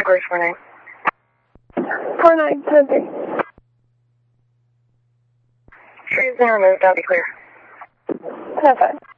Where's 49? 4910. Tree's been removed, I'll be clear. Perfect.